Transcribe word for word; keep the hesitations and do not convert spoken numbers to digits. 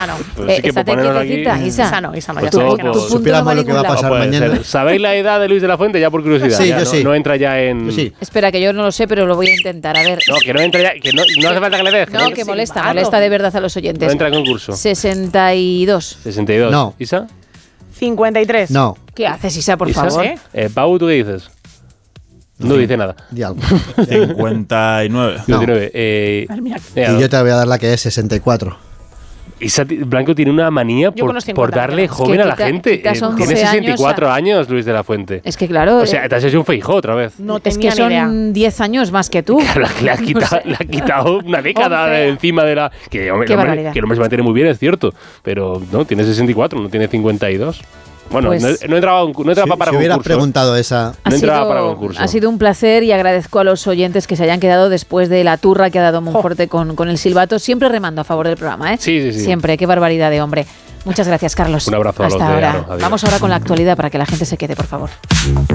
Ah, no. Pues sí eh, que estate por ponernos quietecita, aquí- Isa. Isa no, Isa no. Pues Ya sabes todo que no. por- Tu punto Supiéramos no lo que va a vale pasar No puede mañana. ser. ¿Sabéis la edad de Luis de la Fuente? Ya por curiosidad. Sí, ya yo no, sí. no entra ya en... Yo sí. Espera, que yo no lo sé, pero lo voy a intentar. A ver. No, que no entra ya... Que no, no hace falta que le dejes. No, que ¿no? molesta, Silbando. molesta de verdad a los No oyentes. entra en concurso. sesenta y dos. sesenta y dos. No. ¿Isa? cincuenta y tres. No, ¿Qué haces, Isa, por ¿Isa? favor? ¿Eh? Eh, Pau, ¿tú qué dices? No dice nada. di algo. cincuenta y nueve. No. cincuenta y nueve. Eh, Madre mía. mira, Y yo te voy a dar la que es sesenta y cuatro. Isa ti- Blanco tiene una manía Yo con por, los por cincuenta darle me quedo. joven Es que a la quita- gente. quitas Eh, once tiene sesenta y cuatro años años, Luis de la Fuente. Es que claro, O sea, eh, te has hecho un Feijóo otra vez. No es tenía que ni idea. son diez años más que tú. Claro, que le ha quitado, le ha quitado una década once. de encima de la... Que, hombre, Qué el hombre- barbaridad. que el hombre se mantiene muy bien, es cierto. Pero no, tiene sesenta y cuatro, no tiene cincuenta y dos. Bueno, Pues- no, no entraba, un- no entraba Si, para si hubieras concurso. preguntado esa... Ha No entraba sido, para concurso. ha sido un placer y agradezco a los oyentes que se hayan quedado después de la turra que ha dado Monforte con, con el silbato. Siempre remando a favor del programa, ¿eh? Sí, sí, sí. Siempre, qué barbaridad de hombre. Muchas gracias, Carlos. Un abrazo a los Hasta de ahora. Aro. Adiós. Vamos ahora con la actualidad para que la gente se quede, por favor.